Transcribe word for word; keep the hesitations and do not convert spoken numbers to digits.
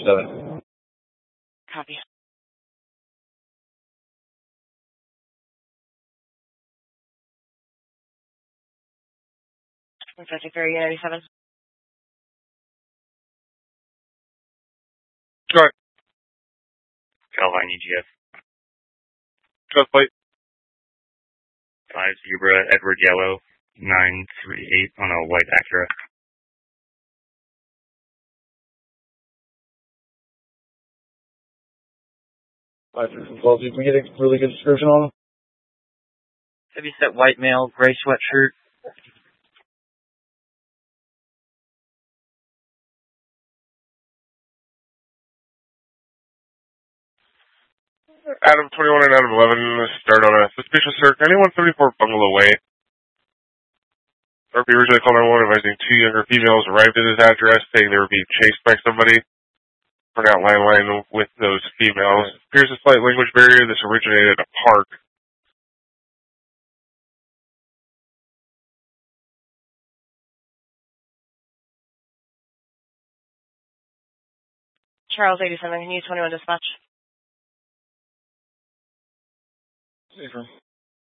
eighty-seven. Copy. Infected for Unit eighty-seven. Sure. Calvine E G F. Just plate. five Zebra, Edward Yellow, nine three eight on a white Acura. five three twelve, you can get a really good description on them. Heavy set white male, gray sweatshirt. Adam twenty-one and Adam eleven, start on a suspicious search. ninety-one seventy-four Bungalow Way. R P originally called nine one one advising two younger females arrived at his address saying they were being chased by somebody. We're not line line with those females. Appears a slight language barrier. This originated at a park. Charles eighty-seven, can you twenty-one dispatch? Safer.